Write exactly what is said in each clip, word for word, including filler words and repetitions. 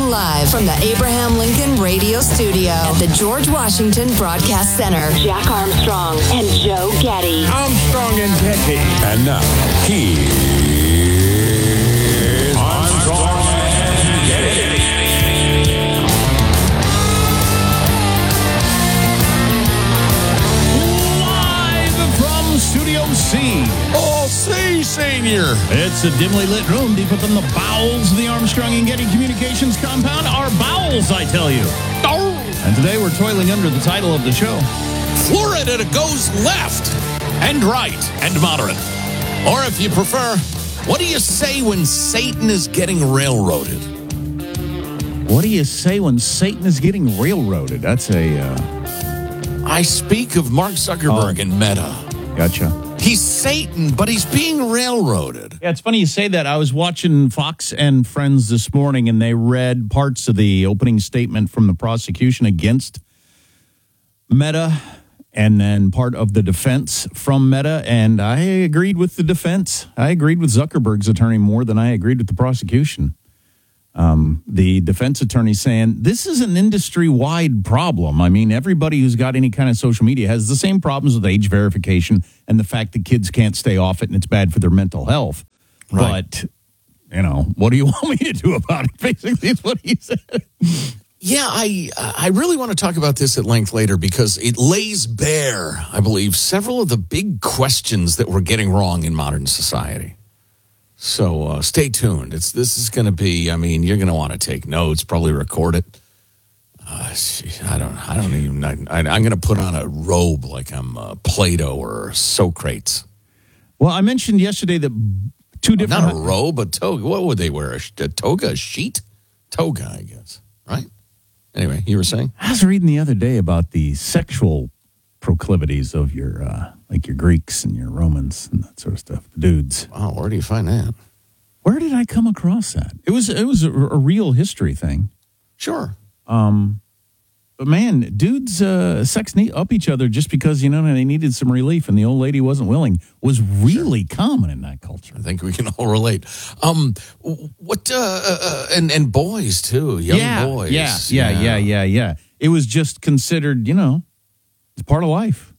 live from the Abraham Lincoln Radio Studio at the George Washington Broadcast Center. Jack Armstrong and Joe Getty. Armstrong and Getty. And now, here's Armstrong and Getty. Live from Studio C. Oh, see, senior. It's a dimly lit room deep within the bowels of the Armstrong and Getty Communications compound. Our bowels, I tell you. Oh. And today we're toiling under the title of the show. Florida goes left and right and moderate. Or if you prefer, what do you say when Satan is getting railroaded? What do you say when Satan is getting railroaded? That's a... Uh... I speak of Mark Zuckerberg Oh. and Meta. Gotcha. He's Satan, but he's being railroaded. Yeah, it's funny you say that. I was watching Fox and Friends this morning, and they read parts of the opening statement from the prosecution against Meta, and then part of the defense from Meta, and I agreed with the defense. I agreed with Zuckerberg's attorney more than I agreed with the prosecution. Um, the defense attorney saying, this is an industry-wide problem. I mean, everybody who's got any kind of social media has the same problems with age verification and the fact that kids can't stay off it and it's bad for their mental health. Right. But, you know, what do you want me to do about it? Basically, is what he said. Yeah, I I really want to talk about this at length later because it lays bare, I believe, several of the big questions that we're getting wrong in modern society. So uh, stay tuned. It's this is going to be. I mean, you're going to want to take notes, probably record it. Uh, I don't. I don't even. I, I, I'm going to put on a robe like I'm uh, Plato or Socrates. Well, I mentioned yesterday that two different... Not a robe, a toga. What would they wear? A, a toga, a sheet, toga, I guess. Right. Anyway, you were saying? I was reading the other day about the sexual proclivities of your, uh, like your Greeks and your Romans and that sort of stuff, the dudes. Wow, where do you find that? Where did I come across that? It was it was a, a real history thing. Sure. Um, but man, dudes uh, sex ne- up each other just because, you know, they needed some relief and the old lady wasn't willing was really sure. common in that culture. I think we can all relate. Um, what, uh, uh, and, and boys too, young yeah, boys. Yeah, yeah, yeah, yeah, yeah, yeah. It was just considered, you know, it's part of life.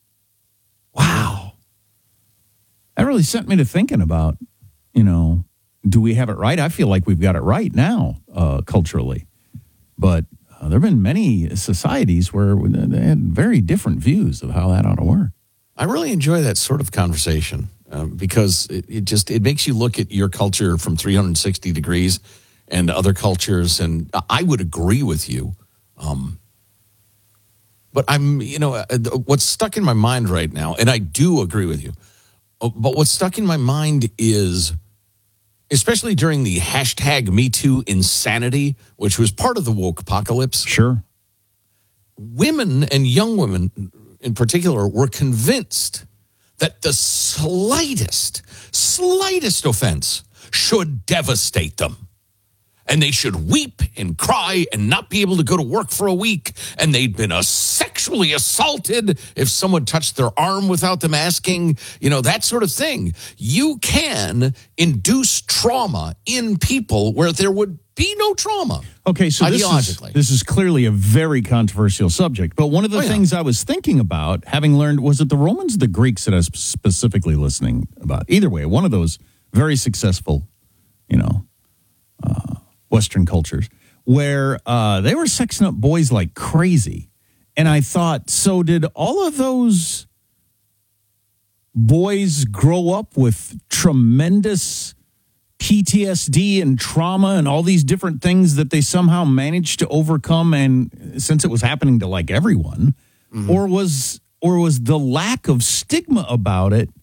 Wow. That really sent me to thinking about, you know, do we have it right? I feel like we've got it right now, uh, culturally. But uh, there have been many societies where they had very different views of how that ought to work. I really enjoy that sort of conversation uh, because it, it just, it makes you look at your culture from three hundred sixty degrees and other cultures. And I would agree with you. Um, but I'm, you know, uh, what's stuck in my mind right now, and I do agree with you, but what's stuck in my mind is, especially during the hashtag Me Too insanity, which was part of the woke apocalypse. Sure. Women and young women in particular were convinced that the slightest, slightest offense should devastate them. And they should weep and cry and not be able to go to work for a week. And they'd been uh, sexually assaulted if someone touched their arm without them asking, you know, that sort of thing. You can induce trauma in people where there would be no trauma. Okay, so this is, this is clearly a very controversial subject. But one of the oh, yeah. things I was thinking about, having learned, was it the Romans or the Greeks that I was specifically listening about? Either way, one of those very successful, you know, uh, Western cultures, where uh, they were sexing up boys like crazy. And I thought, so did all of those boys grow up with tremendous P T S D and trauma and all these different things that they somehow managed to overcome, and since it was happening to like everyone, mm-hmm. or was or was the lack of stigma about it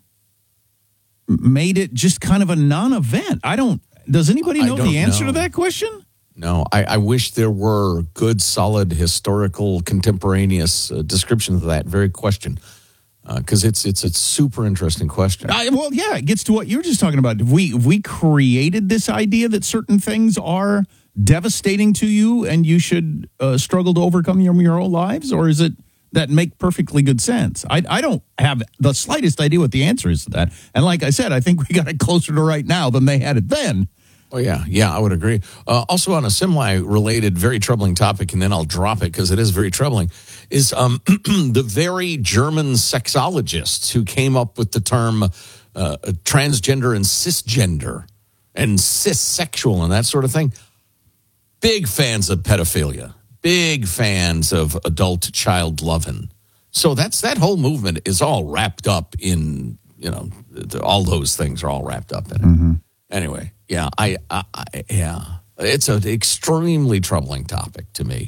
made it just kind of a non-event? I don't Does anybody know the answer know. to that question? No, I, I wish there were good, solid, historical, contemporaneous uh, descriptions of that very question, because uh, it's it's a super interesting question. I, well, yeah, it gets to what you were just talking about. Have we, have we created this idea that certain things are devastating to you and you should uh, struggle to overcome your, your whole lives, or is it that make perfectly good sense? I, I don't have the slightest idea what the answer is to that. And like I said, I think we got it closer to right now than they had it then. Oh, yeah. Yeah, I would agree. Uh, also, on a semi-related, very troubling topic, and then I'll drop it because it is very troubling, is um, the very German sexologists who came up with the term uh, transgender and cisgender and cissexual and that sort of thing. Big fans of pedophilia. Big fans of adult child loving. So that's that whole movement is all wrapped up in, you know, all those things are all wrapped up in it. Mm-hmm. Anyway, yeah, I, I, I yeah, it's an extremely troubling topic to me.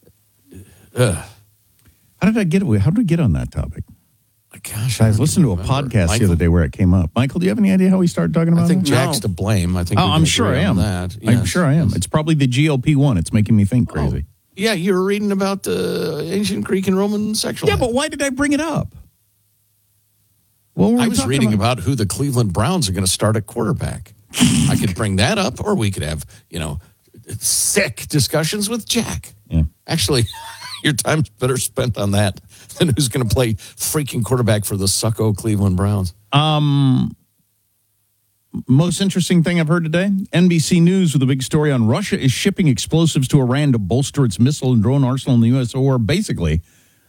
Ugh. How did I get away? How did we get on that topic? Gosh, I was listening to a remember. podcast Michael, the other day where it came up. Michael, do you have any idea how we started talking about I think it? Jack's No. to blame. I think. Oh, we I'm can sure I agree on am. That. I'm Yes. sure I am. It's probably the G O P one. It's making me think crazy. Oh, yeah, you were reading about the ancient Greek and Roman sexual. Yeah, but why did I bring it up? What were we I was talking reading about? about who the Cleveland Browns are going to start at quarterback. I could bring that up, or we could have, you know, sick discussions with Jack. Yeah. Actually, your time's better spent on that than who's going to play freaking quarterback for the sucko Cleveland Browns. Um, most interesting thing I've heard today, N B C News with a big story on Russia is shipping explosives to Iran to bolster its missile and drone arsenal in the U S, or basically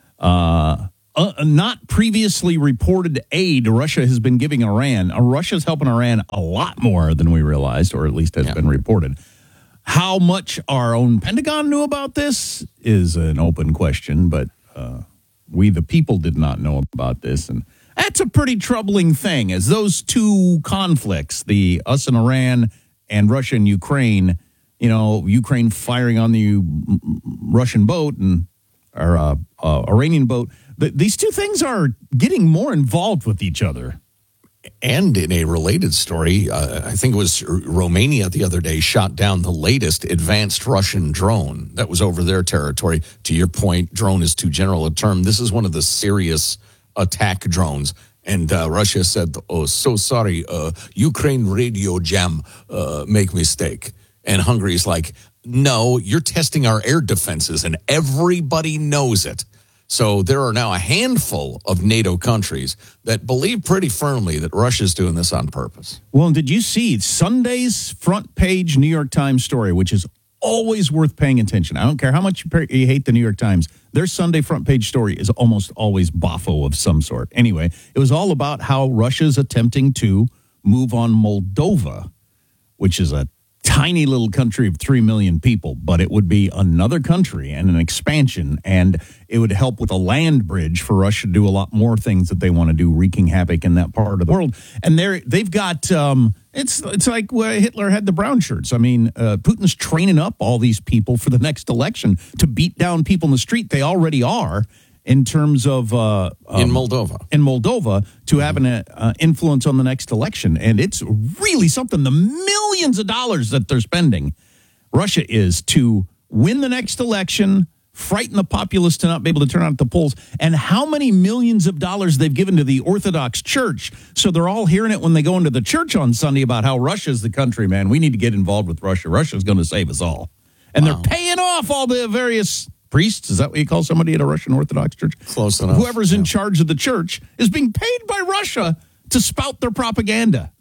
uh, uh, not previously reported aid Russia has been giving Iran. Uh, Russia's helping Iran a lot more than we realized, or at least has Yeah. been reported. How much our own Pentagon knew about this is an open question, but uh, we, the people, did not know about this. And that's a pretty troubling thing, as those two conflicts, the us and Iran and Russia and Ukraine, you know, Ukraine firing on the Russian boat and or uh, uh, Iranian boat, th- these two things are getting more involved with each other. And in a related story, uh, I think it was Romania the other day shot down the latest advanced Russian drone that was over their territory. To your point, drone is too general a term. This is one of the serious attack drones. And uh, Russia said, oh, so sorry, uh, Ukraine radio jam, uh, make mistake. And Hungary's like, no, you're testing our air defenses, and everybody knows it. So there are now a handful of NATO countries that believe pretty firmly that Russia's doing this on purpose. Well, did you see Sunday's front page New York Times story, which is always worth paying attention? I don't care how much you, pay, you hate the New York Times. Their Sunday front page story is almost always boffo of some sort. Anyway, it was all about how Russia's attempting to move on Moldova, which is a tiny little country of three million people, but it would be another country and an expansion, and it would help with a land bridge for Russia to do a lot more things that they want to do, wreaking havoc in that part of the world. And they're, they've got, um, it's it's like uh, Hitler had the brown shirts. I mean, uh, Putin's training up all these people for the next election to beat down people in the street. They already are. In terms of uh, um, In Moldova. in Moldova to have an uh, influence on the next election. And it's really something, the millions of dollars that they're spending, Russia is, to win the next election, frighten the populace to not be able to turn out at the polls, and how many millions of dollars they've given to the Orthodox Church. So they're all hearing it when they go into the church on Sunday about how Russia's the country, man. We need to get involved with Russia. Russia's going to save us all. And Wow. they're paying off all the various priests. Is that what you call somebody at a Russian Orthodox church? Close enough. Whoever's in Yeah. charge of the church is being paid by Russia to spout their propaganda.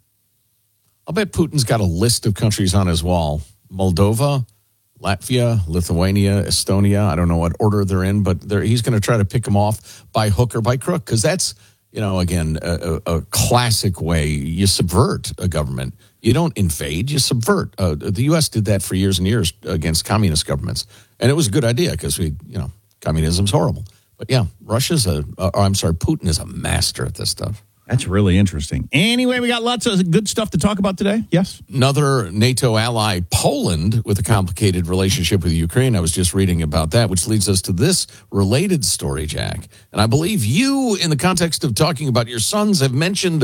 I'll bet Putin's got a list of countries on his wall. Moldova, Latvia, Lithuania, Estonia. I don't know what order they're in, but they're, he's going to try to pick them off by hook or by crook, because that's, you know, again, a, a, a classic way you subvert a government. You don't invade, you subvert. Uh, the U S did that for years and years against communist governments. And it was a good idea because we, you know, communism's horrible. But yeah, Russia's a, or I'm sorry, Putin is a master at this stuff. That's really interesting. Anyway, we got lots of good stuff to talk about today. Yes? Another NATO ally, Poland, with a complicated relationship with Ukraine. I was just reading about that, which leads us to this related story, Jack. And I believe you, in the context of talking about your sons, have mentioned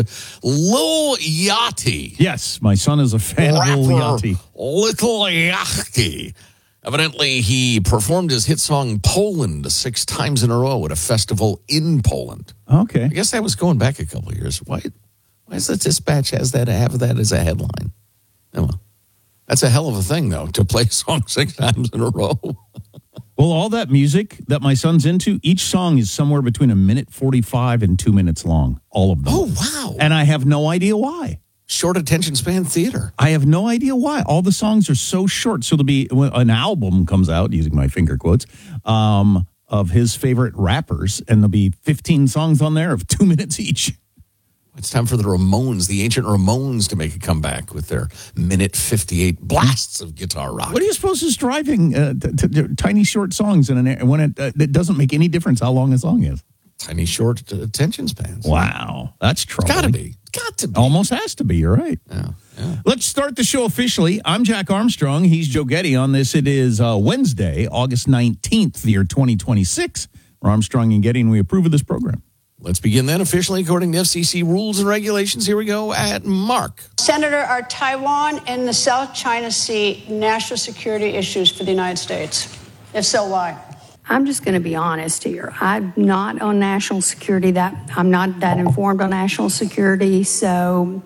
Lil Yachty. Yes, my son is a fan of Lil Yachty. Little Yachty. Evidently, he performed his hit song Poland six times in a row at a festival in Poland. Okay. I guess that was going back a couple of years. Why Why does the Dispatch has that have that as a headline? Oh, well, that's a hell of a thing, though, to play a song six times in a row. Well, all that music that my son's into, each song is somewhere between a minute forty-five and two minutes long. All of them. Oh, wow. And I have no idea why. short attention span theater. I have no idea why. All the songs are so short. So there'll be when an album comes out, using my finger quotes, um, of his favorite rappers, and there'll be fifteen songs on there of two minutes each. It's time for the Ramones, the ancient Ramones, to make a comeback with their minute fifty-eight blasts of guitar rock. What do you suppose is driving uh, t- t- tiny short songs in an when it uh, it doesn't make any difference how long a song is? Tiny short attention spans. Wow, that's troubling. Got to be. Got to be. Almost has to be. You're right. Yeah, yeah. Let's start the show officially. I'm Jack Armstrong. He's Joe Getty. On this, it is uh, Wednesday, August nineteenth, the year twenty twenty-six. We're Armstrong and Getty, and we approve of this program. Let's begin then officially according to F C C rules and regulations. Here we go at Mark. Senator, are Taiwan and the South China Sea national security issues for the United States? If so, why? I'm just going to be honest here. I'm not on national security. That I'm not that informed on national security. So,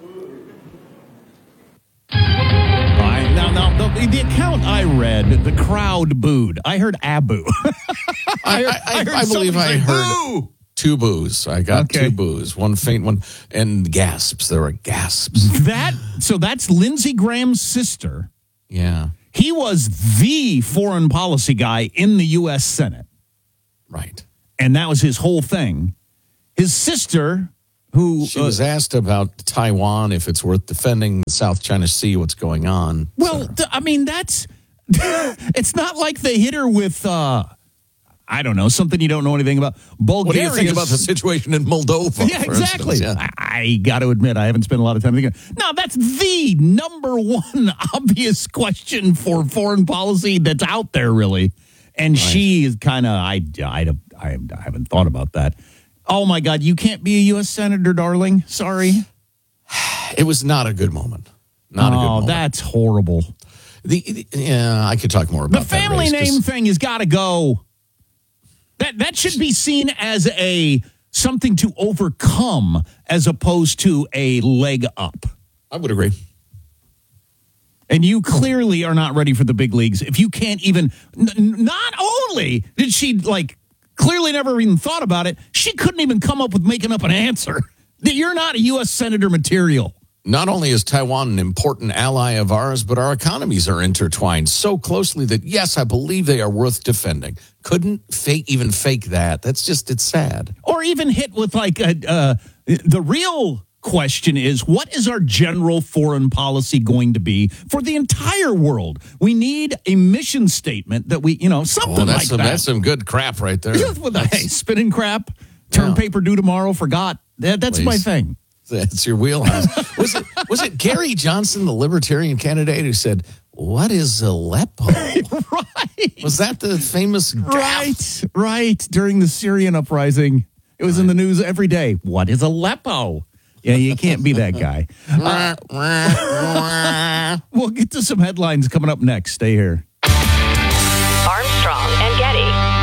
I, now, now the, the account I read, the crowd booed. I heard Abu. I, I, I, I, I believe I heard. Boo! Two boos. I got okay. two boos. One faint one and gasps. There were gasps. That so that's Lindsey Graham's sister. Yeah. He was the foreign policy guy in the U S Senate. Right. And that was his whole thing. His sister, who she was uh, asked about Taiwan, if it's worth defending, the South China Sea, what's going on. Well, th- I mean, that's it's not like they hit her with uh I don't know, something you don't know anything about. Bulgaria. What do you think about the situation in Moldova? Yeah, exactly. Instance, yeah. I, I got to admit, I haven't spent a lot of time thinking. No, that's the number one obvious question for foreign policy that's out there, really. And right. she is kind of, I, I, I, I haven't thought about that. Oh, my God, you can't be a U S Senator, darling. Sorry. It was not a good moment. Not oh, a good moment. That's horrible. The, the Yeah, I could talk more about the family that race, name thing has got to go. That that should be seen as a something to overcome as opposed to a leg up. I would agree. And you clearly are not ready for the big leagues. If you can't even, n- not only did she like clearly never even thought about it, she couldn't even come up with making up an answer. That you're not a U S Senator material. Not only is Taiwan an important ally of ours, but our economies are intertwined so closely that, yes, I believe they are worth defending. Couldn't fake, even fake that. That's just, it's sad. Or even hit with like, a, uh, the real question is, what is our general foreign policy going to be for the entire world? We need a mission statement that we, you know, something well, that's like some, that. That's some good crap right there. Hey, spinning crap, term yeah. paper due tomorrow, forgot. That, that's Please. my thing. That's your wheelhouse. Was it was it Gary Johnson, the Libertarian candidate, who said, "What is Aleppo?" Right. Was that the famous gaffe? Right, right. During the Syrian uprising, it was right. in the news every day. What is Aleppo? Yeah, you can't be that guy. Uh, we'll get to some headlines coming up next. Stay here. Armstrong and Getty.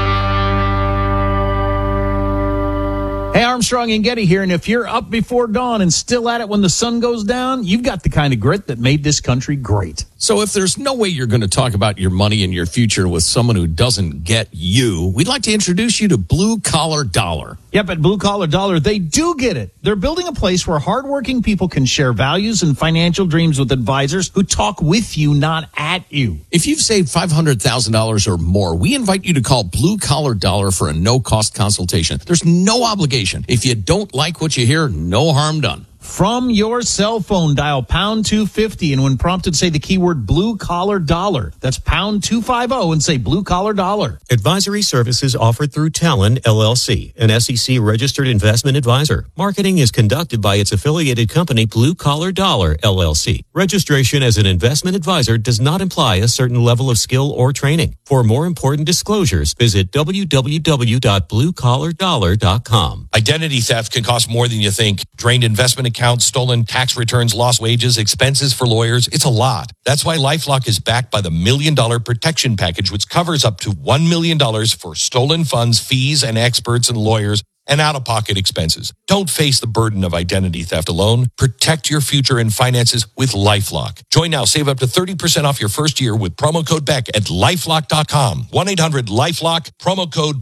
Hey, Armstrong and Getty here, and if you're up before dawn and still at it when the sun goes down, you've got the kind of grit that made this country great. So if there's no way you're going to talk about your money and your future with someone who doesn't get you, we'd like to introduce you to Blue Collar Dollar. Yep, at Blue Collar Dollar, they do get it. They're building a place where hardworking people can share values and financial dreams with advisors who talk with you, not at you. If you've saved five hundred thousand dollars or more, we invite you to call Blue Collar Dollar for a no-cost consultation. There's no obligation. If you don't like what you hear, no harm done. From your cell phone, dial pound two fifty, and when prompted, say the keyword Blue Collar Dollar. That's pound two fifty and say Blue Collar Dollar. Advisory services offered through Talon, L L C, an S E C-registered investment advisor. Marketing is conducted by its affiliated company, Blue Collar Dollar, L L C. Registration as an investment advisor does not imply a certain level of skill or training. For more important disclosures, visit w w w dot blue collar dollar dot com. Identity theft can cost more than you think. Drained investment accounts, stolen tax returns, lost wages, expenses for lawyers. It's a lot. That's why LifeLock is backed by the Million Dollar Protection Package, which covers up to one million dollars for stolen funds, fees, and experts and lawyers, and out-of-pocket expenses. Don't face the burden of identity theft alone. Protect your future and finances with LifeLock. Join now. Save up to thirty percent off your first year with promo code BECK at LifeLock dot com. one eight hundred LifeLock, promo code BECK.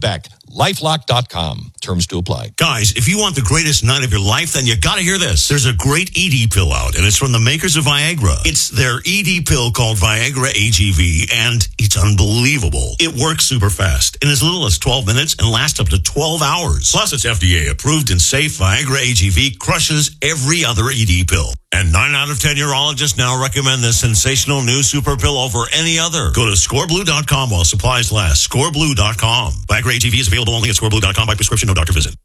LifeLock dot com. Terms to apply. Guys, if you want the greatest night of your life, then you gotta hear this. There's a great E D pill out, and it's from the makers of Viagra. It's their E D pill called Viagra A G V, and it's unbelievable. It works super fast in as little as twelve minutes and lasts up to twelve hours. Plus, it's F D A approved and safe. Viagra A G V crushes every other E D pill. And nine out of ten urologists now recommend this sensational new super pill over any other. Go to score blue dot com while supplies last. score blue dot com. Viagra A G V is available only at score blue dot com by prescription, no doctor visit.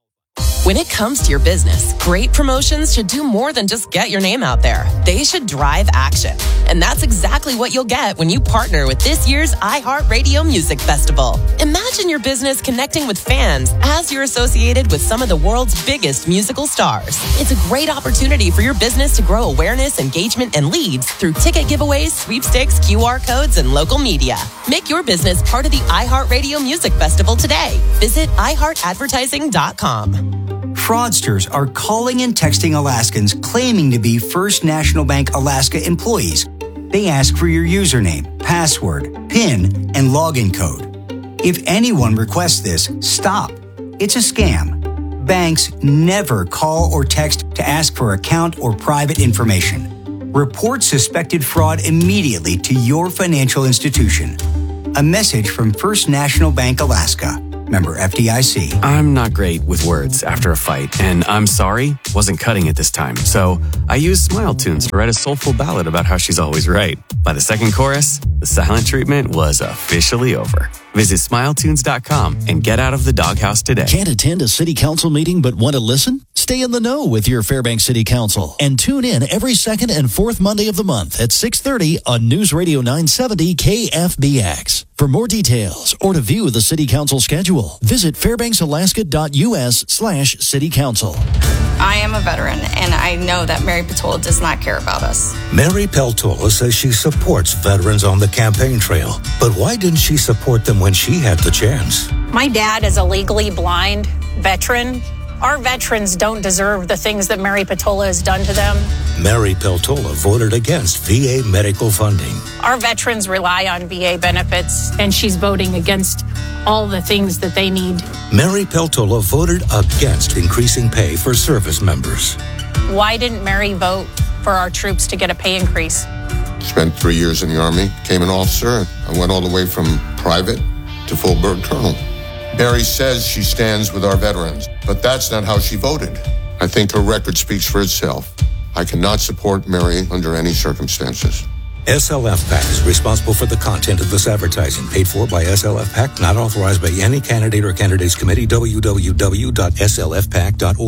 When it comes to your business, great promotions should do more than just get your name out there. They should drive action. And that's exactly what you'll get when you partner with this year's iHeartRadio Music Festival. Imagine your business connecting with fans as you're associated with some of the world's biggest musical stars. It's a great opportunity for your business to grow awareness, engagement, and leads through ticket giveaways, sweepstakes, Q R codes, and local media. Make your business part of the iHeartRadio Music Festival today. Visit i heart advertising dot com. Fraudsters are calling and texting Alaskans claiming to be First National Bank Alaska employees. They ask for your username, password, PIN, and login code. If anyone requests this, stop. It's a scam. Banks never call or text to ask for account or private information. Report suspected fraud immediately to your financial institution. A message from First National Bank Alaska. Member F D I C. I'm not great with words after a fight, and I'm sorry wasn't cutting it this time. So I used Smile Tunes to write a soulful ballad about how she's always right. By the second chorus, the silent treatment was officially over. Visit smile tunes dot com and get out of the doghouse today. Can't attend a city council meeting but want to listen? Stay in the know with your Fairbanks City Council and tune in every second and fourth Monday of the month at six thirty on News Radio nine seventy K F B X. For more details or to view the City Council schedule, visit fairbanks alaska dot u s slash city council. I am a veteran, and I know that Mary Patola does not care about us. Mary Peltola says she supports veterans on the campaign trail. But why didn't she support them when she had the chance? My dad is a legally blind veteran. Our veterans don't deserve the things that Mary Patola has done to them. Mary Peltola voted against V A medical funding. Our veterans rely on V A benefits, and she's voting against all the things that they need. Mary Peltola voted against increasing pay for service members. Why didn't Mary vote for our troops to get a pay increase? Spent three years in the Army, became an officer. I went all the way from private to full-bird colonel. Mary says she stands with our veterans, but that's not how she voted. I think her record speaks for itself. I cannot support Mary under any circumstances. S L F PAC is responsible for the content of this advertising, paid for by S L F PAC, not authorized by any candidate or candidates committee. w w w dot s l f pac dot org.